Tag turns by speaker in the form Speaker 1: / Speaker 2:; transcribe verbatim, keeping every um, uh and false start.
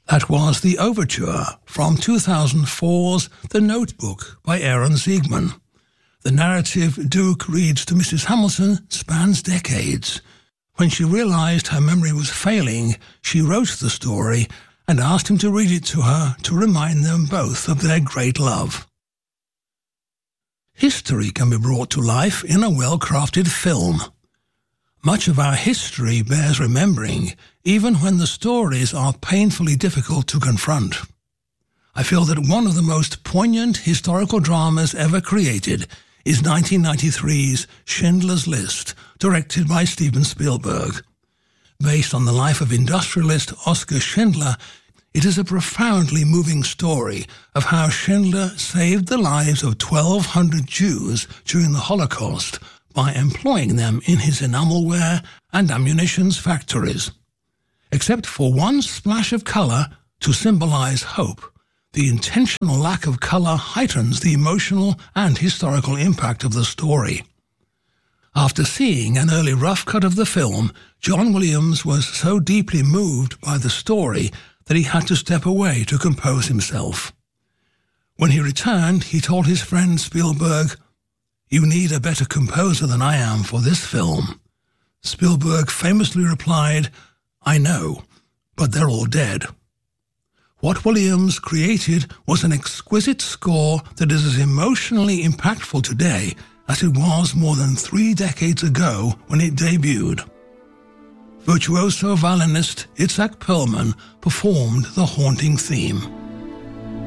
Speaker 1: That was the overture from two thousand four's The Notebook by Aaron Ziegman. The narrative Duke reads to Missus Hamilton spans decades. When she realized her memory was failing, she wrote the story and asked him to read it to her to remind them both of their great love. History can be brought to life in a well-crafted film. Much of our history bears remembering, even when the stories are painfully difficult to confront. I feel that one of the most poignant historical dramas ever created is nineteen ninety-three's Schindler's List, directed by Steven Spielberg. Based on the life of industrialist Oskar Schindler, it is a profoundly moving story of how Schindler saved the lives of twelve hundred Jews during the Holocaust by employing them in his enamelware and ammunitions factories. Except for one splash of color to symbolize hope, the intentional lack of color heightens the emotional and historical impact of the story. After seeing an early rough cut of the film, John Williams was so deeply moved by the story that he had to step away to compose himself. When he returned, he told his friend Spielberg, "You need a better composer than I am for this film." Spielberg famously replied, "I know, but they're all dead." What Williams created was an exquisite score that is as emotionally impactful today as it was more than three decades ago when it debuted. Virtuoso violinist Itzhak Perlman performed the haunting theme.